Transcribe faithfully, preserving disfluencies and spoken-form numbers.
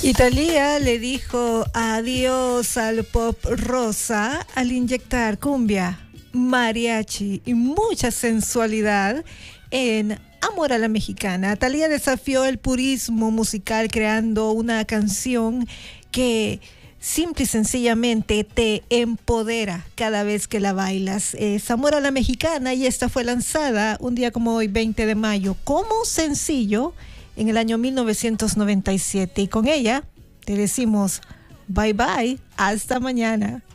Y Thalía le dijo adiós al pop rosa al inyectar cumbia, mariachi y mucha sensualidad en Amor a la Mexicana. Thalía desafió el purismo musical creando una canción que simple y sencillamente te empodera cada vez que la bailas. Es Amor a la Mexicana y esta fue lanzada un día como hoy, veinte de mayo, como sencillo en el año mil novecientos noventa y siete. Y con ella te decimos bye bye, hasta mañana.